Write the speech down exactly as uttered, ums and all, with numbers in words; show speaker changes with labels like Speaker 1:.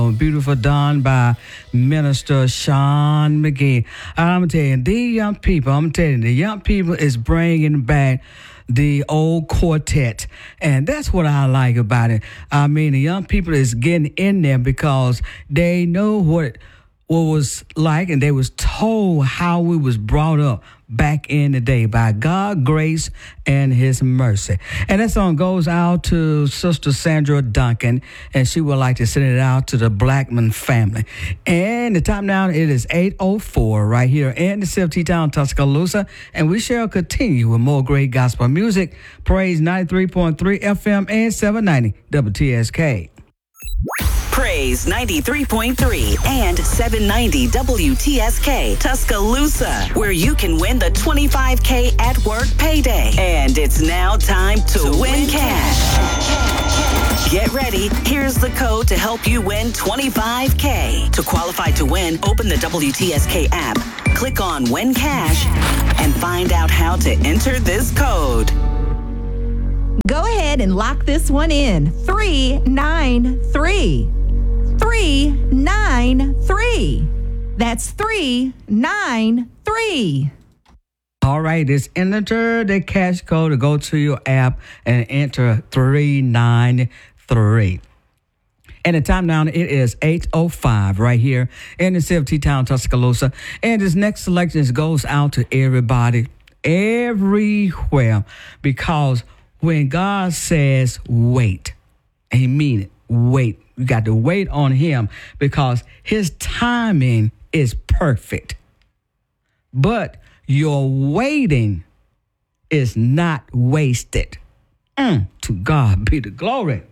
Speaker 1: Beautiful done by Minister Sean McGee. I'm telling you, these young people, I'm telling you, the young people is bringing back the old quartet. And that's what I like about it. I mean, the young people is getting in there because they know what what was like, and they was told how we was brought up back in the day by God, grace, and his mercy. And that song goes out to Sister Sandra Duncan, and she would like to send it out to the Blackman family. And the time now, it is eight oh four right here in the City Town, Tuscaloosa, and we shall continue with more great gospel music. Praise ninety-three point three F M and seven ninety W T S K.
Speaker 2: Praise ninety-three point three and seven ninety W T S K Tuscaloosa, where you can win the twenty-five K at work payday. And it's now time to, to win, win cash. cash. Get ready. Here's the code to help you win twenty-five K. To qualify to win, open the W T S K app, click on Win Cash, and find out how to enter this code.
Speaker 3: Go ahead and lock this one in. three nine three. three nine three. That's three nine three.
Speaker 1: All right, it's enter the cash code to go to your app and enter three nine three. And the time now, it is eight oh five right here in the City Town, Tuscaloosa. And this next selection goes out to everybody, everywhere, because when God says wait, and he mean it, wait. You got to wait on him because his timing is perfect. But your waiting is not wasted. Mm, to God be the glory.